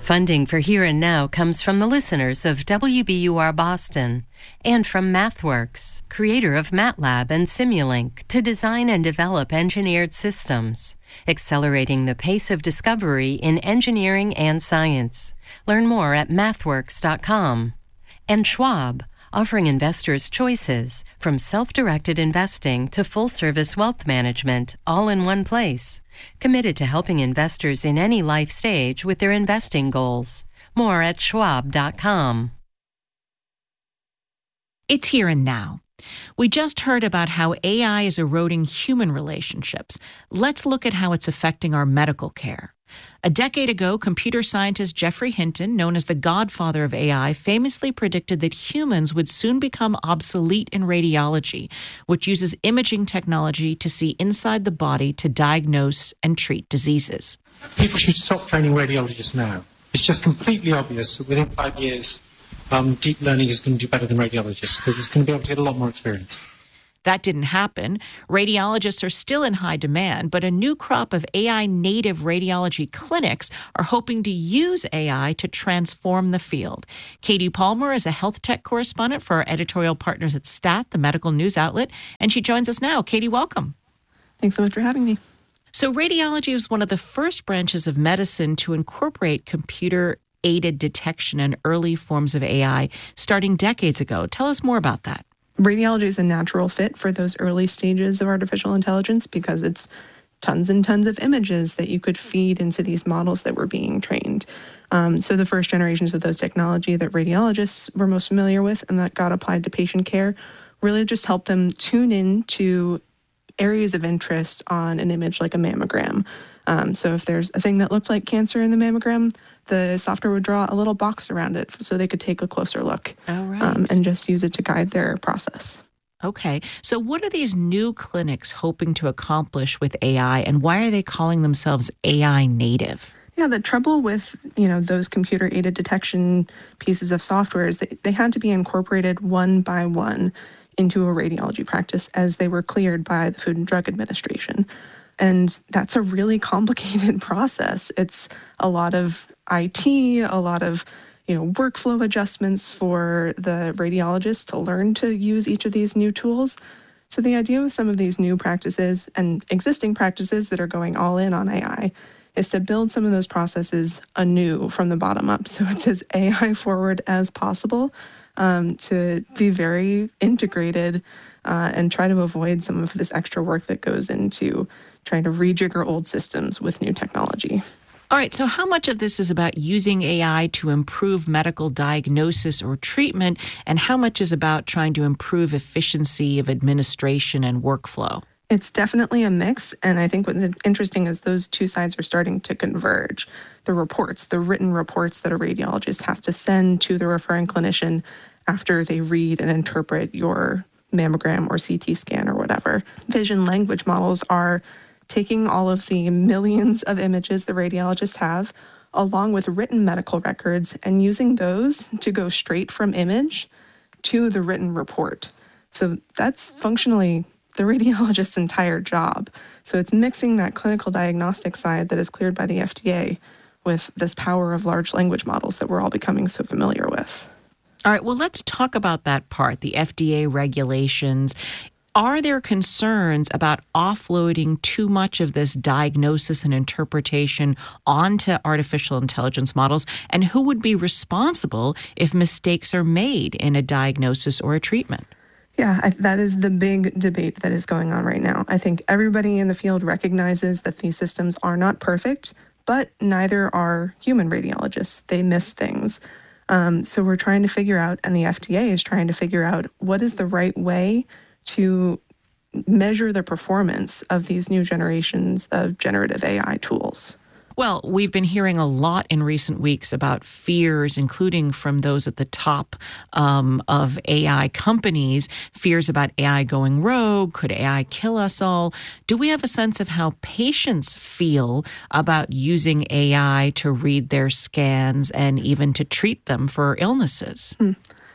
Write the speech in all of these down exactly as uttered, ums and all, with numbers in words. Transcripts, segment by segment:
Funding for Here and Now comes from the listeners of W B U R Boston and from MathWorks, creator of MATLAB and Simulink, to design and develop engineered systems, accelerating the pace of discovery in engineering and science. Learn more at mathworks dot com. And Schwab, offering investors choices from self-directed investing to full-service wealth management, all in one place. Committed to helping investors in any life stage with their investing goals. More at schwab dot com. It's Here and Now. We just heard about how A I is eroding human relationships. Let's look at how it's affecting our medical care. A decade ago, computer scientist Geoffrey Hinton, known as the godfather of A I, famously predicted that humans would soon become obsolete in radiology, which uses imaging technology to see inside the body to diagnose and treat diseases. People should stop training radiologists now. It's just completely obvious that within five years, um, deep learning is going to do better than radiologists because it's going to be able to get a lot more experience. That didn't happen. Radiologists are still in high demand, but a new crop of A I-native radiology clinics are hoping to use A I to transform the field. Katie Palmer is a health tech correspondent for our editorial partners at STAT, the medical news outlet, and she joins us now. Katie, welcome. Thanks so much for having me. So radiology was one of the first branches of medicine to incorporate computer-aided detection and early forms of A I starting decades ago. Tell us more about that. Radiology is a natural fit for those early stages of artificial intelligence because it's tons and tons of images that you could feed into these models that were being trained. Um, so the first generations of those technology that radiologists were most familiar with and that got applied to patient care really just helped them tune in to areas of interest on an image like a mammogram. Um, so if there's a thing that looked like cancer in the mammogram, the software would draw a little box around it so they could take a closer look. Oh, right. um, and just use it to guide their process. Okay. So what are these new clinics hoping to accomplish with A I, and why are they calling themselves A I native? Yeah, the trouble with, you know, those computer-aided detection pieces of software is that they had to be incorporated one by one into a radiology practice as they were cleared by the Food and Drug Administration. And that's a really complicated process. It's a lot of I T, a lot of, you know, workflow adjustments for the radiologists to learn to use each of these new tools. So the idea with some of these new practices and existing practices that are going all in on A I is to build some of those processes anew from the bottom up. So it's as A I forward as possible, um, to be very integrated uh, and try to avoid some of this extra work that goes into trying to rejigger old systems with new technology. All right, so how much of this is about using A I to improve medical diagnosis or treatment, and how much is about trying to improve efficiency of administration and workflow? It's definitely a mix, and I think what's interesting is those two sides are starting to converge. The reports, the written reports that a radiologist has to send to the referring clinician after they read and interpret your mammogram or C T scan or whatever. Vision language models are taking all of the millions of images the radiologists have, along with written medical records, and using those to go straight from image to the written report. So that's functionally the radiologist's entire job. So it's mixing that clinical diagnostic side that is cleared by the F D A with this power of large language models that we're all becoming so familiar with. All right, well, let's talk about that part, the F D A regulations. Are there concerns about offloading too much of this diagnosis and interpretation onto artificial intelligence models? And who would be responsible if mistakes are made in a diagnosis or a treatment? Yeah, I, that is the big debate that is going on right now. I think everybody in the field recognizes that these systems are not perfect, but neither are human radiologists. They miss things. Um, so we're trying to figure out, and the F D A is trying to figure out, what is the right way to measure the performance of these new generations of generative A I tools. Well, we've been hearing a lot in recent weeks about fears, including from those at the top um, of A I companies, fears about A I going rogue. Could A I kill us all? Do we have a sense of how patients feel about using A I to read their scans and even to treat them for illnesses? Hmm.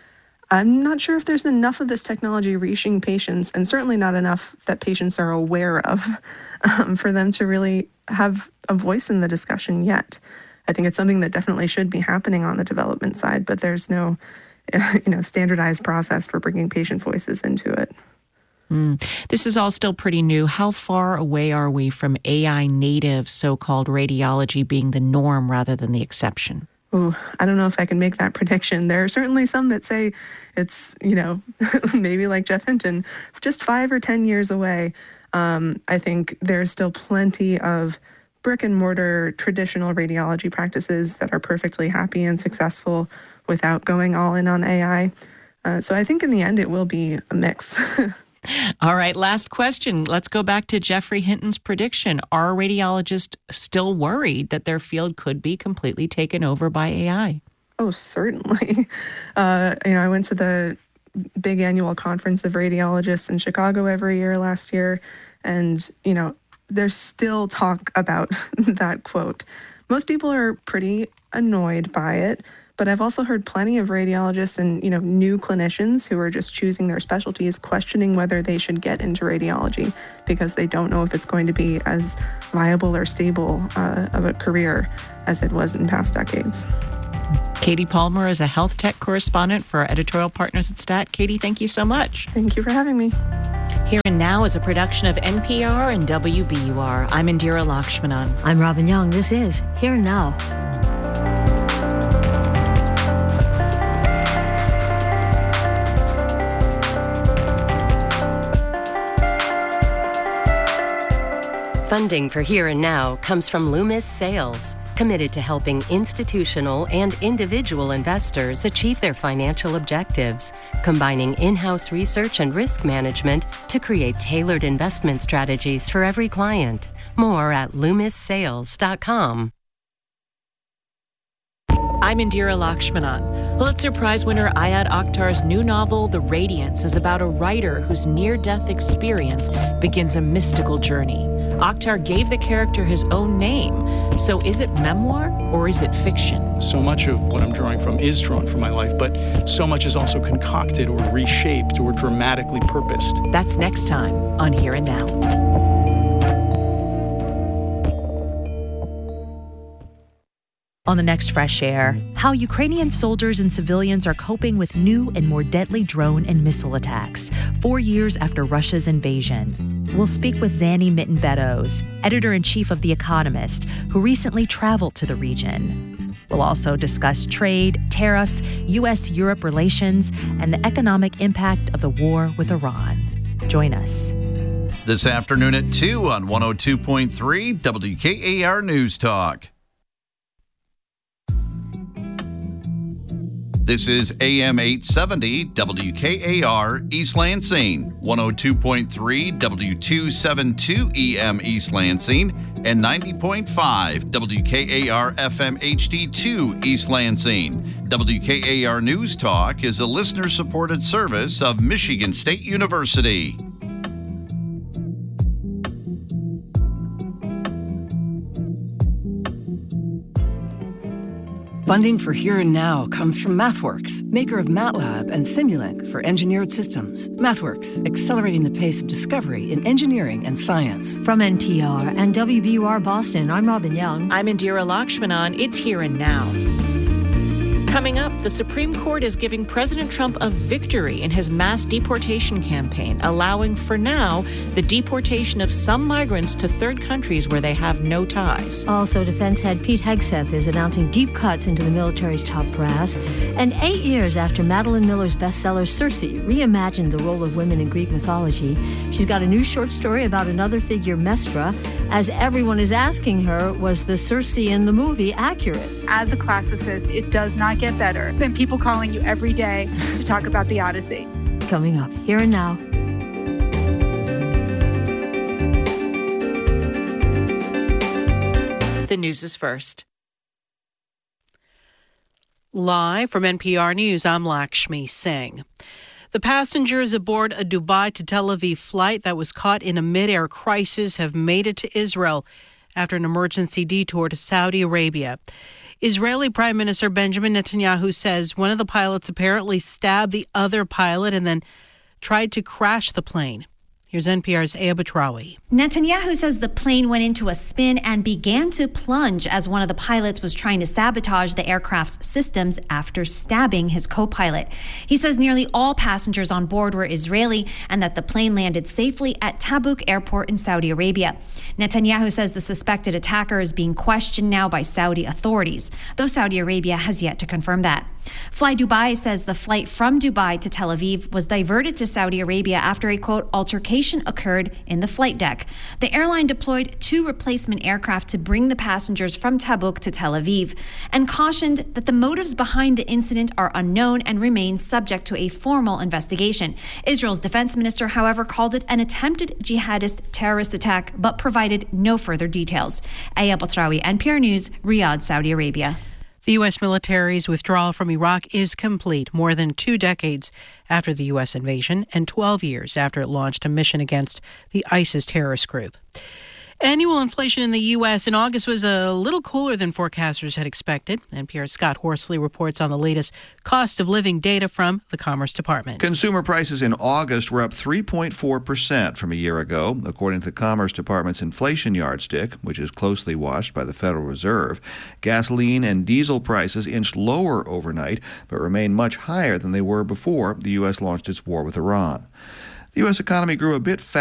I'm not sure if there's enough of this technology reaching patients, and certainly not enough that patients are aware of, um, for them to really have a voice in the discussion yet. I think it's something that definitely should be happening on the development side, but there's no, you know, standardized process for bringing patient voices into it. Mm. This is all still pretty new. How far away are we from A I native so-called radiology being the norm rather than the exception? Ooh, I don't know if I can make that prediction. There are certainly some that say it's, you know, maybe like Jeff Hinton, just five or ten years away. Um, I think there's still plenty of brick and mortar traditional radiology practices that are perfectly happy and successful without going all in on A I. Uh, so I think in the end it will be a mix. All right, last question. Let's go back to Geoffrey Hinton's prediction. Are radiologists still worried that their field could be completely taken over by A I? Oh, certainly. Uh, you know, I went to the big annual conference of radiologists in Chicago every year last year, and, you know, there's still talk about that quote. Most people are pretty annoyed by it, but I've also heard plenty of radiologists and, you know, new clinicians who are just choosing their specialties, questioning whether they should get into radiology because they don't know if it's going to be as viable or stable uh, of a career as it was in past decades. Katie Palmer is a health tech correspondent for our editorial partners at Stat. Katie, thank you so much. Thank you for having me. Here and Now is a production of N P R and W B U R. I'm Indira Lakshmanan. I'm Robin Young. This is Here and Now. Funding for Here and Now comes from Loomis Sales, committed to helping institutional and individual investors achieve their financial objectives, combining in-house research and risk management to create tailored investment strategies for every client. More at loomis sales dot com. I'm Indira Lakshmanan. Pulitzer Prize winner Ayad Akhtar's new novel, The Radiance, is about a writer whose near-death experience begins a mystical journey. Akhtar gave the character his own name. So is it memoir or is it fiction? So much of what I'm drawing from is drawn from my life, but so much is also concocted or reshaped or dramatically purposed. That's next time on Here and Now. On the next Fresh Air, how Ukrainian soldiers and civilians are coping with new and more deadly drone and missile attacks, four years after Russia's invasion. We'll speak with Zanny Mitten-Beddoes, editor-in-chief of The Economist, who recently traveled to the region. We'll also discuss trade, tariffs, U S Europe relations, and the economic impact of the war with Iran. Join us. This afternoon at two on one oh two point three W K A R News Talk. This is A M eight seventy W K A R East Lansing, one oh two point three W two seventy-two E M East Lansing, and ninety point five W K A R F M H D two East Lansing. W K A R News Talk is a listener-supported service of Michigan State University. Funding for Here and Now comes from MathWorks, maker of MATLAB and Simulink for engineered systems. MathWorks, accelerating the pace of discovery in engineering and science. From N P R and W B U R Boston, I'm Robin Young. I'm Indira Lakshmanan. It's Here and Now. Coming up, the Supreme Court is giving President Trump a victory in his mass deportation campaign, allowing, for now, the deportation of some migrants to third countries where they have no ties. Also, defense head Pete Hegseth is announcing deep cuts into the military's top brass. And eight years after Madeline Miller's bestseller Circe reimagined the role of women in Greek mythology, she's got a new short story about another figure, Mestra. As everyone is asking her, was the Circe in the movie accurate? As a classicist, it does not get better than people calling you every day to talk about the Odyssey. Coming up, Here and Now. The news is first. Live from N P R News, I'm Lakshmi Singh. The passengers aboard a Dubai to Tel Aviv flight that was caught in a mid-air crisis have made it to Israel after an emergency detour to Saudi Arabia. Israeli Prime Minister Benjamin Netanyahu says one of the pilots apparently stabbed the other pilot and then tried to crash the plane. Here's N P R's Aya Batrawi. Netanyahu says the plane went into a spin and began to plunge as one of the pilots was trying to sabotage the aircraft's systems after stabbing his co-pilot. He says nearly all passengers on board were Israeli and that the plane landed safely at Tabuk Airport in Saudi Arabia. Netanyahu says the suspected attacker is being questioned now by Saudi authorities, though Saudi Arabia has yet to confirm that. Fly Dubai says the flight from Dubai to Tel Aviv was diverted to Saudi Arabia after a, quote, altercation occurred in the flight deck. The airline deployed two replacement aircraft to bring the passengers from Tabuk to Tel Aviv and cautioned that the motives behind the incident are unknown and remain subject to a formal investigation. Israel's defense minister, however, called it an attempted jihadist terrorist attack but provided no further details. Aya Batrawi, N P R News, Riyadh, Saudi Arabia. The U S military's withdrawal from Iraq is complete more than two decades after the U S invasion and twelve years after it launched a mission against the ISIS terrorist group. Annual inflation in the U S in August was a little cooler than forecasters had expected. N P R's Scott Horsley reports on the latest cost of living data from the Commerce Department. Consumer prices in August were up three point four percent from a year ago, according to the Commerce Department's inflation yardstick, which is closely watched by the Federal Reserve. Gasoline and diesel prices inched lower overnight, but remain much higher than they were before the U S launched its war with Iran. The U S economy grew a bit faster